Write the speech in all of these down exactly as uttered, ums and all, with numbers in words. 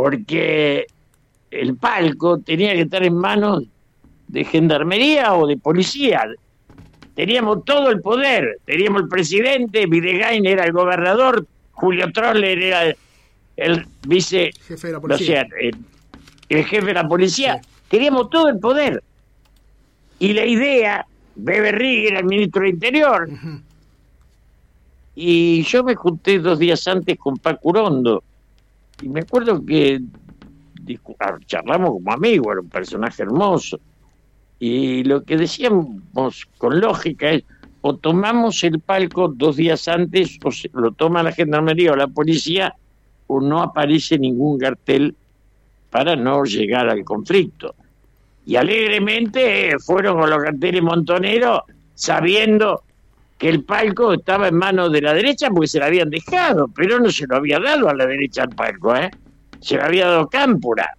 porque el palco tenía que estar en manos de gendarmería o de policía. Teníamos todo el poder, teníamos el presidente, Videgain era el gobernador, Julio Troller era el, el vice, jefe de la policía. O sea, el, el jefe de la policía, sí. Teníamos todo el poder. Y la idea, Bebe Rigg era el ministro del Interior, uh-huh. Y yo me junté dos días antes con Paco Urondo, y me acuerdo que charlamos como amigos, era un personaje hermoso, y lo que decíamos con lógica es, o tomamos el palco dos días antes, o se, lo toma la gendarmería o la policía, o no aparece ningún cartel para no llegar al conflicto. Y alegremente fueron con los carteles montoneros, sabiendo que el palco estaba en manos de la derecha porque se lo habían dejado, pero no se lo había dado a la derecha el palco, ¿eh? Se lo había dado Cámpora.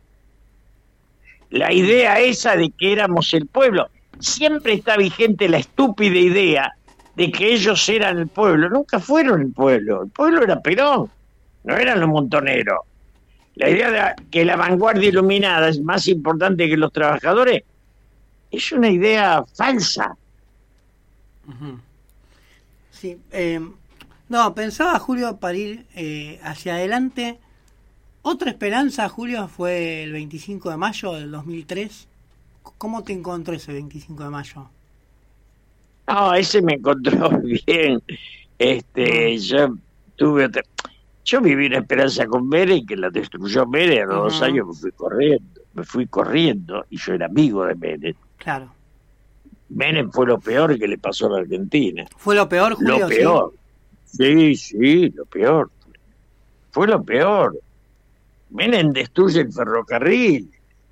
La idea esa de que éramos el pueblo, siempre está vigente la estúpida idea de que ellos eran el pueblo. Nunca fueron el pueblo, el pueblo era Perón, no eran los montoneros. La idea de que la vanguardia iluminada es más importante que los trabajadores es una idea falsa. Uh-huh. Sí, eh, no, pensaba, Julio, para ir eh, hacia adelante. Otra esperanza, Julio, fue el veinticinco de mayo del dos mil tres. ¿Cómo te encontró ese veinticinco de mayo? No, ese me encontró bien. Este, yo tuve otra... Yo viví una esperanza con Menem, que la destruyó Menem. A los uh-huh. dos años me fui corriendo, me fui corriendo, y yo era amigo de Menem. Claro. Menem fue lo peor que le pasó a la Argentina. ¿Fue lo peor, Julio? Lo peor. Sí, sí, sí, lo peor. Fue lo peor. Menem destruye el ferrocarril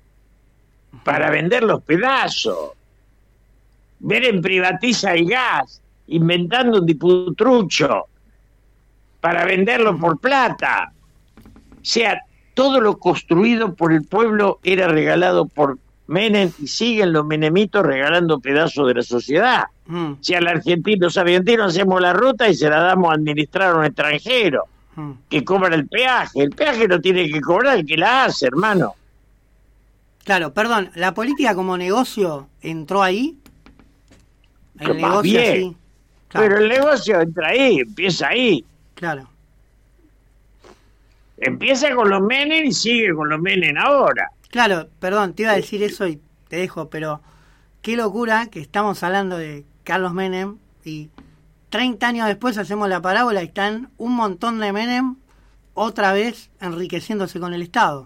para vender los pedazos. Menem privatiza el gas, inventando un diputrucho para venderlo por plata. O sea, todo lo construido por el pueblo era regalado por Menem, y siguen los menemitos regalando pedazos de la sociedad. Mm. Si al argentino, los argentinos hacemos la ruta y se la damos a administrar a un extranjero mm. que cobra el peaje. El peaje lo tiene que cobrar el que la hace, hermano. Claro, perdón, ¿la política como negocio entró ahí? El Pero negocio bien, así. Claro. Pero el negocio entra ahí, empieza ahí. Claro. Empieza con los Menem y sigue con los Menem ahora. Claro, perdón, te iba a decir eso y te dejo, pero qué locura que estamos hablando de Carlos Menem y treinta años después hacemos la parábola y están un montón de Menem otra vez enriqueciéndose con el Estado.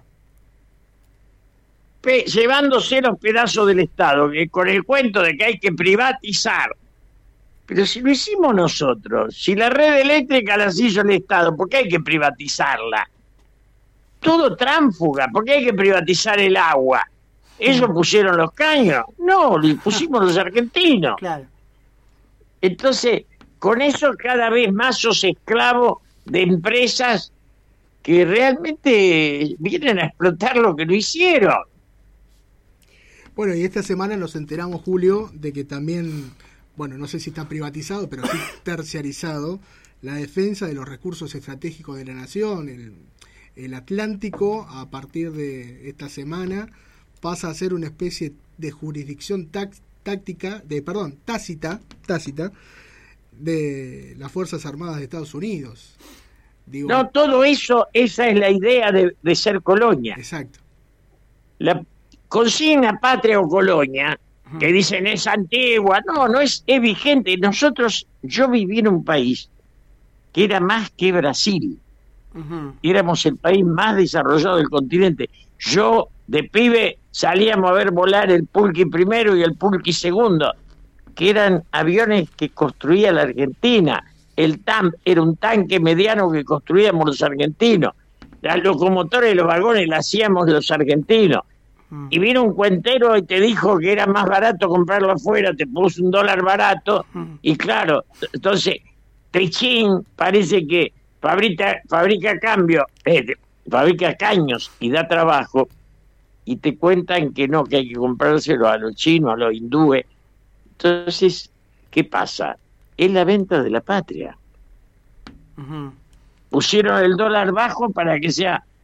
Pe- llevándose los pedazos del Estado, que con el cuento de que hay que privatizar. Pero si lo hicimos nosotros, si la red eléctrica la hizo el Estado, ¿por qué hay que privatizarla? Todo tránfuga, ¿por qué hay que privatizar el agua? ¿Ellos pusieron los caños? No, lo pusimos los argentinos. Claro. Entonces, con eso cada vez más sos esclavo de empresas que realmente vienen a explotar lo que no hicieron. Bueno, y esta semana nos enteramos, Julio, de que también, bueno, no sé si está privatizado, pero sí terciarizado, la defensa de los recursos estratégicos de la nación, el, el Atlántico, a partir de esta semana, pasa a ser una especie de jurisdicción tac, táctica, de perdón, tácita, tácita, de las Fuerzas Armadas de Estados Unidos. Digo, no, todo eso, esa es la idea de, de ser colonia. Exacto. La consigna patria o colonia, que dicen es antigua, no, no es, es vigente. Nosotros, yo viví en un país que era más que Brasil. Uh-huh. Éramos el país más desarrollado del continente. Yo, de pibe, salíamos a ver volar el Pulqui primero y el Pulqui segundo, que eran aviones que construía la Argentina. El T A M era un tanque mediano que construíamos los argentinos. Las locomotoras y los vagones las hacíamos los argentinos. Uh-huh. Y vino un cuentero y te dijo que era más barato comprarlo afuera, te puso un dólar barato. Uh-huh. Y claro, entonces, Techín parece que fabrica, fabrica cambio, eh, fabrica caños y da trabajo, y te cuentan que no, que hay que comprárselo a los chinos, a los hindúes. Entonces, ¿qué pasa? Es la venta de la patria. Uh-huh. Pusieron el dólar bajo para que sea